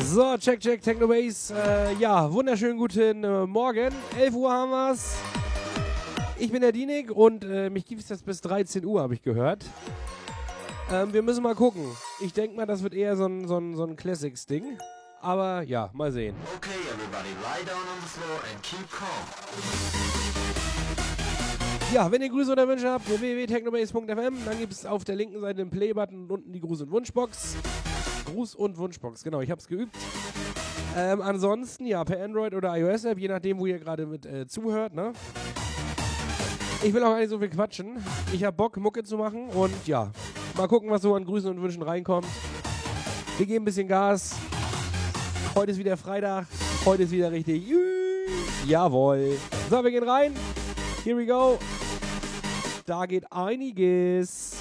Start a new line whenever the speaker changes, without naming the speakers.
So, check, Technobase. Ja, wunderschönen guten Morgen. 11 Uhr haben wir's. Ich bin der Dienig und mich gibt es jetzt bis 13 Uhr, habe ich gehört. Wir müssen mal gucken. Ich denke mal, das wird eher so ein Classics-Ding. Aber ja, mal sehen.
Okay, everybody, lie down on the floor and keep calm.
Ja, wenn ihr Grüße oder Wünsche habt, www.technobase.fm, dann gibt es auf der linken Seite den Play-Button und unten die Gruß- und Wunschbox. Gruß- und Wunschbox, genau, ich habe es geübt. Ansonsten, ja, per Android oder iOS-App, je nachdem, wo ihr gerade mit zuhört, ne? Ich will auch gar nicht so viel quatschen. Ich habe Bock, Mucke zu machen und ja, mal gucken, was so an Grüßen und Wünschen reinkommt. Wir geben ein bisschen Gas. Heute ist wieder Freitag. Heute ist wieder richtig. Jawohl. So, wir gehen rein. Here we go. Da geht einiges.